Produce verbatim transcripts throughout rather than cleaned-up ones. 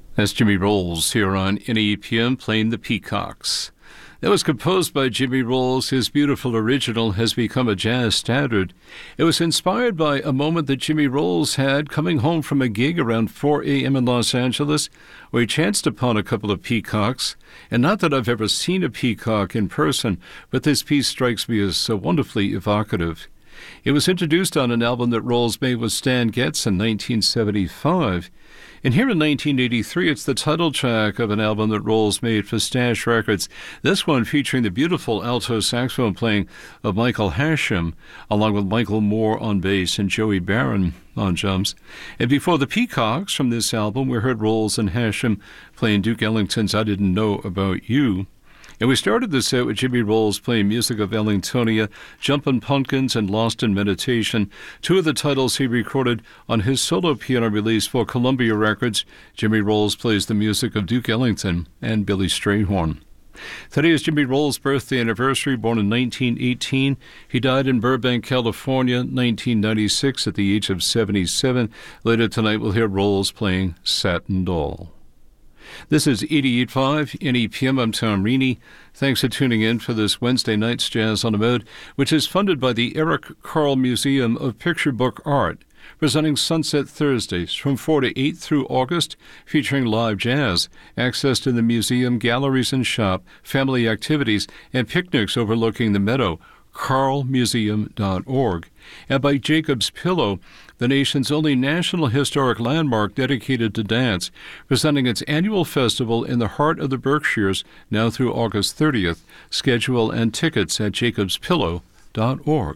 That's Jimmy Rolls here on N E P M playing the Peacocks. That was composed by Jimmy Rolls. His beautiful original has become a jazz standard. It was inspired by a moment that Jimmy Rolls had coming home from a gig around four a.m. in Los Angeles, where he chanced upon a couple of peacocks. And not that I've ever seen a peacock in person, but this piece strikes me as so wonderfully evocative. It was introduced on an album that Rolls made with Stan Getz in nineteen seventy-five. And here in nineteen eighty-three, it's the title track of an album that Rolls made for Stash Records. This one featuring the beautiful alto saxophone playing of Michael Hashem, along with Michael Moore on bass and Joey Barron on drums. And before the Peacocks from this album, we heard Rolls and Hashem playing Duke Ellington's I Didn't Know About You. And we started the set with Jimmy Rolls playing music of Ellingtonia, Jumpin' Pumpkins, and Lost in Meditation, two of the titles he recorded on his solo piano release for Columbia Records. Jimmy Rolls plays the music of Duke Ellington and Billy Strayhorn. Today is Jimmy Rolls' birthday anniversary, born in nineteen eighteen. He died in Burbank, California, nineteen ninety-six, at the age of seventy-seven. Later tonight, we'll hear Rolls playing Satin Doll. This is eighty-eight point five N E P M. I'm Tom Reaney. Thanks for tuning in for this Wednesday night's Jazz on the Mode, which is funded by the Eric Carle Museum of Picture Book Art, presenting Sunset Thursdays from four to eight through August, featuring live jazz, access to the museum, galleries and shop, family activities, and picnics overlooking the meadow. carle museum dot org. And by Jacob's Pillow, the nation's only national historic landmark dedicated to dance, presenting its annual festival in the heart of the Berkshires now through August thirtieth. Schedule and tickets at jacobs pillow dot org.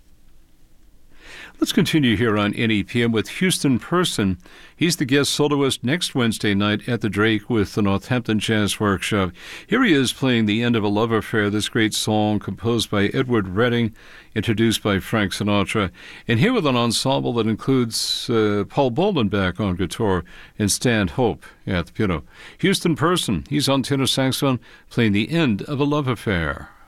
Let's continue here on N E P M with Houston Person. He's the guest soloist next Wednesday night at the Drake with the Northampton Jazz Workshop. Here he is playing The End of a Love Affair, this great song composed by Edward Redding, introduced by Frank Sinatra, and here with an ensemble that includes uh, Paul Boldenbach on guitar and Stan Hope at the piano. Houston Person, he's on tenor saxophone, playing The End of a Love Affair.